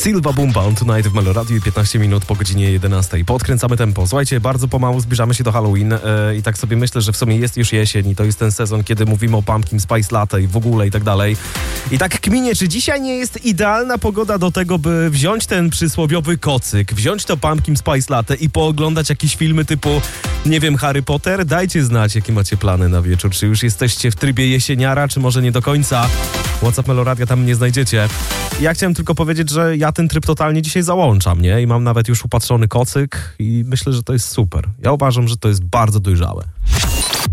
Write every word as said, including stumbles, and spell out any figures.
Silva Bumba on Tonight w Meloradiu, piętnaście minut po godzinie jedenastej. Podkręcamy tempo. Słuchajcie, bardzo pomału zbliżamy się do Halloween yy, i tak sobie myślę, że w sumie jest już jesień i to jest ten sezon, kiedy mówimy o pumpkin spice latte i w ogóle i tak dalej. I tak kminie, czy dzisiaj nie jest idealna pogoda do tego, by wziąć ten przysłowiowy kocyk, wziąć to pumpkin spice latte i pooglądać jakieś filmy typu, nie wiem, Harry Potter? Dajcie znać, jakie macie plany na wieczór. Czy już jesteście w trybie jesieniara, czy może nie do końca? WhatsApp Meloradia tam nie znajdziecie. Ja chciałem tylko powiedzieć, że ja ten tryb totalnie dzisiaj załączam, nie? I mam nawet już upatrzony kocyk i myślę, że to jest super. Ja uważam, że to jest bardzo dojrzałe.